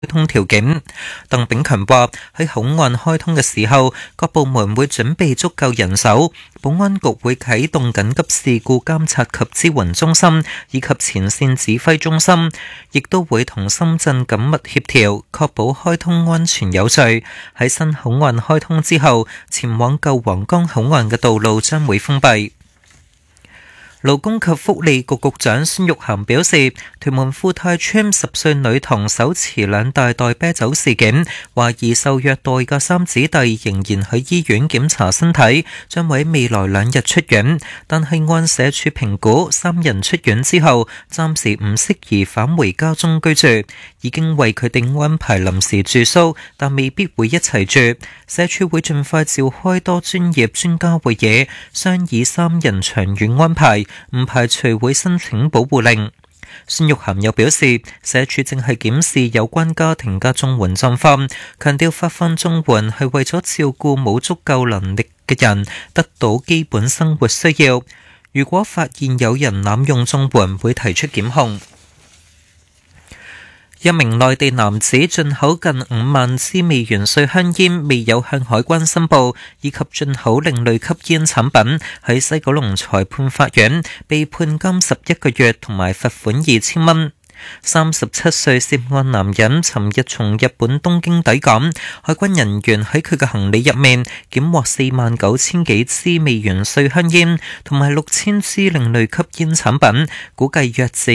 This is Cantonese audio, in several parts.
通條件。鄧炳強話喺口岸開通嘅時候，各部門會準備足夠人手，保安局會啟動緊急事故監察及支援中心以及前線指揮中心，亦都會同深圳緊密協調，確保開通安全有序。喺新口岸開通之後，前往舊皇崗口岸嘅道路將會封閉。勞工及福利局局長孫玉菡表示，屯門富泰邨10歲女童手持2大袋啤酒事件，懷疑受虐待嘅三姊弟仍然喺醫院檢查身體，將喺未來2日出院。但係按社署評估，3人出院之後暫時唔適宜返回家中居住，已經為佢哋安排臨時住宿，但未必會一齊住。社署會盡快召開多專業專家會議，商議3人長遠安排，唔排除會申請保護令。孫玉菡又表示，社署正係檢視有關家庭嘅綜援狀況，強調發放綜援係為咗照顧冇足夠能力嘅人得到基本生活需要。如果發現有人濫用綜援，會提出檢控。一名內地男子進口近5萬支未完稅香煙，未有向海關申報，以及進口另類吸煙產品，喺西九龍裁判法院被判監11個月同埋罰款2000蚊。37歲涉案男人尋日從日本東京抵港，海關人員喺佢嘅行李入面檢獲49000幾支未完稅香煙同埋6000支另類吸煙產品，估計約值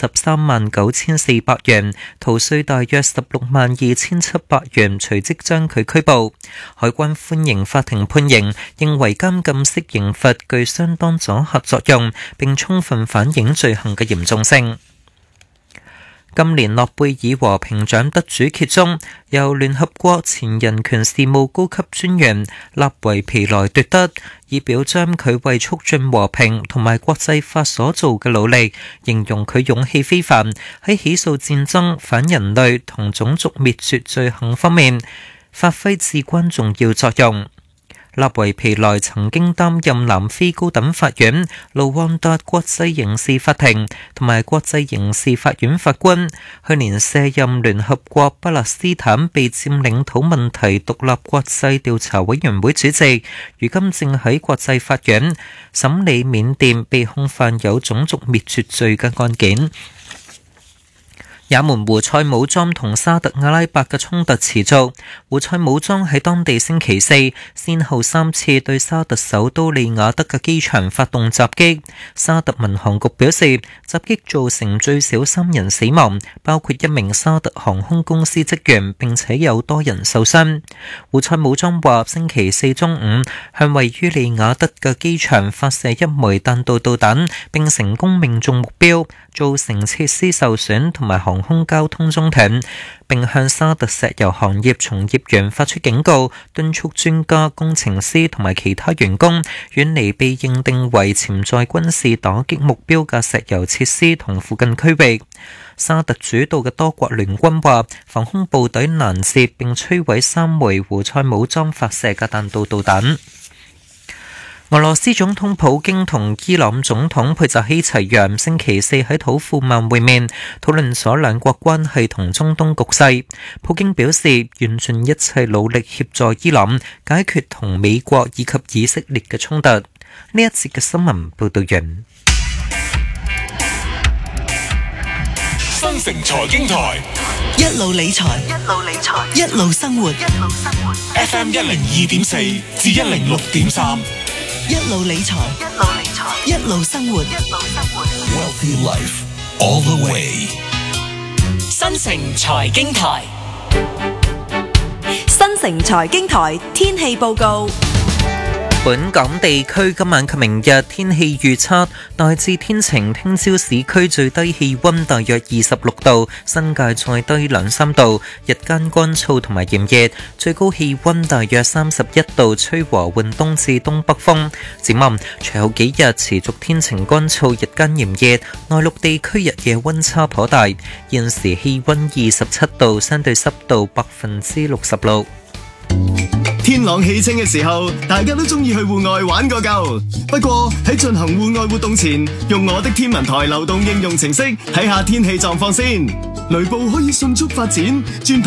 239400元，逃稅大約162700元，隨即將佢拘捕。海關歡迎法庭判刑，認為監禁式刑罰具相當阻嚇作用，並充分反映罪行嘅嚴重性。今年諾貝爾和平獎得主揭盅，由聯合國前人權事務高級專員納維皮萊奪得，以表彰佢為促進和平同埋國際法所做嘅努力，形容佢勇氣非凡，喺起訴戰爭、反人類同種族滅絕罪行方面發揮至關重要作用。納維皮萊曾經擔任南非高等法院、盧旺達國際刑事法庭同埋國際刑事法院法官，去年卸任聯合國巴勒斯坦被佔領土問題獨立國際調查委員會主席，如今正喺國際法院審理緬甸被控犯有種族滅絕罪嘅案件。也門胡塞武裝同沙特阿拉伯嘅衝突持續，胡塞武裝喺當地星期四先後3次對沙特首都利雅得嘅機場發動襲擊。沙特民航局表示，襲擊造成最少3人死亡，包括一名沙特航空公司職員，並且有多人受傷。胡塞武裝話，星期四中午向位於利雅得嘅機場發射一枚彈道導彈，並成功命中目標，造成設施受損同埋航空交通中斷，並向沙特石油行業從業員發出警告，敦促專家、工程師同埋其他員工遠離被認定為潛在軍事打擊目標嘅石油設施同附近區域。沙特主導嘅多國聯軍話，防空部隊攔截並摧毀3枚胡塞武裝發射嘅彈道導彈。俄羅斯總統普京同伊朗總統佩扎希齊揚星期四喺土庫曼會面，討論咗兩國關係同中東局勢。普京表示，願盡一切努力協助伊朗解決同美國以及以色列嘅衝突。呢一節嘅新聞報道完。 新城財經台， 一路理財，一路生活。 FM 102.4至106.3， 一路理財，一路生活。 Wealthy Life all the way。 新城財經台，新城財經台天氣報告。 本港地區今晚及明日天氣預測大致天晴，聽朝市區最低氣溫大約26度，新界再低2-3度，日間乾燥同埋炎熱，最高氣溫大約31度，吹和緩東至東北風。展望隨後幾日持續天晴乾燥，日間炎熱，內陸地區日夜溫差頗大。現時氣溫27度，相對濕度66%。 天朗氣清嘅時候，大家都中意去戶外玩個夠。不過喺進行戶外活動前，用我的天文台流動應用程式睇下天氣狀況先。 雷暴可以迅速發展，專